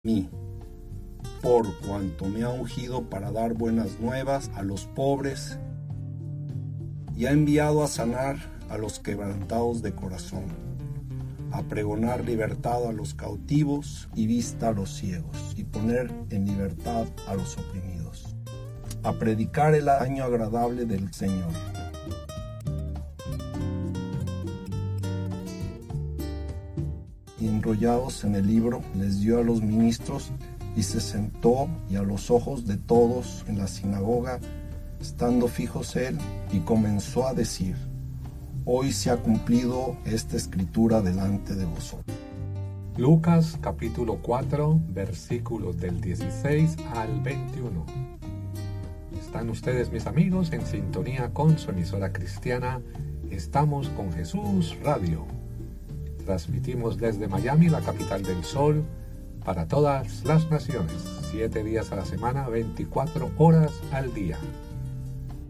mí, por cuanto me ha ungido para dar buenas nuevas a los pobres y ha enviado a sanar a los quebrantados de corazón, a pregonar libertad a los cautivos y vista a los ciegos, y poner en libertad a los oprimidos, a predicar el año agradable del Señor. Y enrollados en el libro, les dio a los ministros y se sentó, y a los ojos de todos en la sinagoga, estando fijos él, y comenzó a decir: hoy se ha cumplido esta escritura delante de vosotros. Lucas capítulo 4, versículos del 16 al 21. Están ustedes, mis amigos, en sintonía con su emisora cristiana Estamos con Jesús Radio. Transmitimos desde Miami, la capital del sol, para todas las naciones, 7 días a la semana, 24 horas al día.